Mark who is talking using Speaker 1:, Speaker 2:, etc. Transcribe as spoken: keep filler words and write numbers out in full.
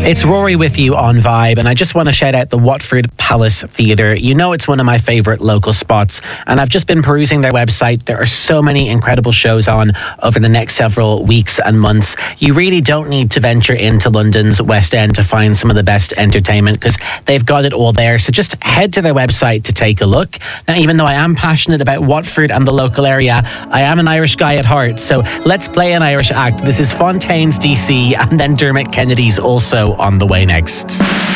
Speaker 1: It's Rory with you on Vibe, and I just want to shout out the Watford Palace Theatre. You know it's one of my favourite local spots, and I've just been perusing their website. There are so many incredible shows on over the next several weeks and months. You really don't need to venture into London's West End to find some of the best entertainment, because they've got it all there. So just head to their website to take a look. Now, even though I am passionate about Watford and the local area, I am an Irish guy at heart, so let's play an Irish act. This is Fontaine's D C, and then Dermot Kennedy's also on the way next.